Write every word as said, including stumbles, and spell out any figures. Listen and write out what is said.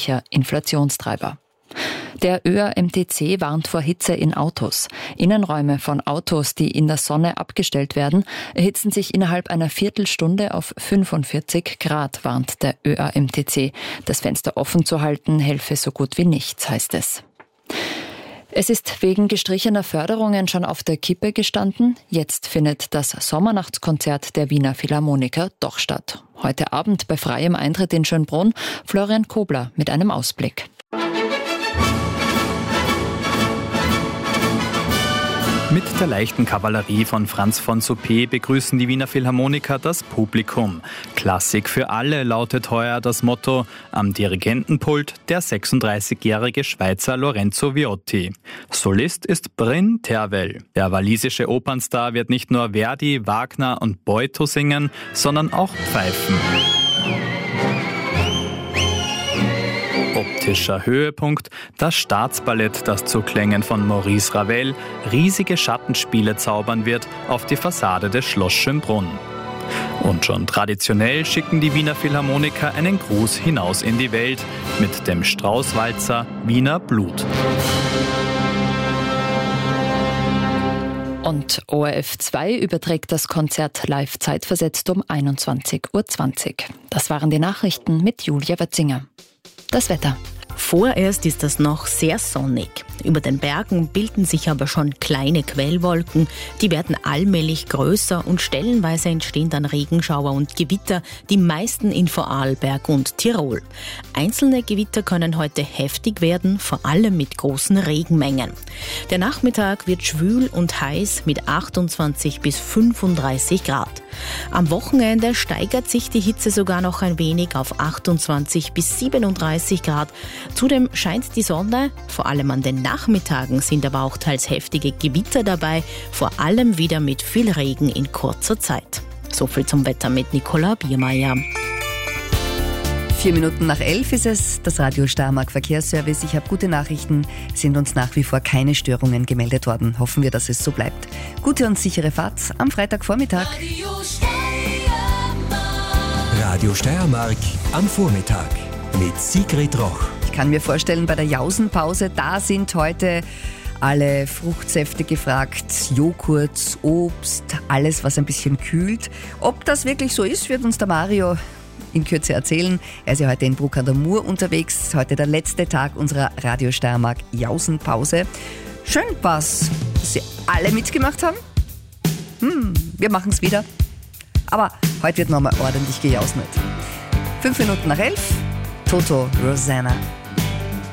gefährlicher Inflationstreiber. Der Ö A M T C warnt vor Hitze in Autos. Innenräume von Autos, die in der Sonne abgestellt werden, erhitzen sich innerhalb einer Viertelstunde auf fünfundvierzig Grad, warnt der Ö A M T C. Das Fenster offen zu halten helfe so gut wie nichts, heißt es. Es ist wegen gestrichener Förderungen schon auf der Kippe gestanden. Jetzt findet das Sommernachtskonzert der Wiener Philharmoniker doch statt. Heute Abend bei freiem Eintritt in Schönbrunn. Florian Kobler mit einem Ausblick. Mit der leichten Kavallerie von Franz von Suppé begrüßen die Wiener Philharmoniker das Publikum. Klassik für alle lautet heuer das Motto. Am Dirigentenpult der sechsunddreißigjährige Schweizer Lorenzo Viotti. Solist ist Bryn Tervel. Der walisische Opernstar wird nicht nur Verdi, Wagner und Boito singen, sondern auch pfeifen. Optischer Höhepunkt, das Staatsballett, das zu Klängen von Maurice Ravel riesige Schattenspiele zaubern wird auf die Fassade des Schloss Schönbrunn. Und schon traditionell schicken die Wiener Philharmoniker einen Gruß hinaus in die Welt mit dem Straußwalzer Wiener Blut. Und O R F zwei überträgt das Konzert live zeitversetzt um einundzwanzig Uhr zwanzig. Das waren die Nachrichten mit Julia Wetzinger. Das Wetter. Vorerst ist es noch sehr sonnig. Über den Bergen bilden sich aber schon kleine Quellwolken. Die werden allmählich größer und stellenweise entstehen dann Regenschauer und Gewitter, die meisten in Vorarlberg und Tirol. Einzelne Gewitter können heute heftig werden, vor allem mit großen Regenmengen. Der Nachmittag wird schwül und heiß mit achtundzwanzig bis fünfunddreißig Grad. Am Wochenende steigert sich die Hitze sogar noch ein wenig auf achtundzwanzig bis siebenunddreißig Grad. Zudem scheint die Sonne, vor allem an den Nachmittagen sind aber auch teils heftige Gewitter dabei, vor allem wieder mit viel Regen in kurzer Zeit. So viel zum Wetter mit Nicola Biermeier. Vier Minuten nach elf ist es, das Radio Steiermark Verkehrsservice. Ich habe gute Nachrichten, sind uns nach wie vor keine Störungen gemeldet worden. Hoffen wir, dass es so bleibt. Gute und sichere Fahrt am Freitagvormittag. Radio Steiermark, Radio Steiermark am Vormittag mit Sigrid Roch. Ich kann mir vorstellen, bei der Jausenpause, da sind heute alle Fruchtsäfte gefragt, Joghurt, Obst, alles, was ein bisschen kühlt. Ob das wirklich so ist, wird uns der Mario in Kürze erzählen. Er ist ja heute in Bruck an der Mur unterwegs. Heute der letzte Tag unserer Radio Steiermark Jausenpause. Schön war's, dass Sie alle mitgemacht haben. Hm, wir machen's wieder. Aber heute wird nochmal ordentlich gejausnet. Fünf Minuten nach elf. Toto, Rosanna.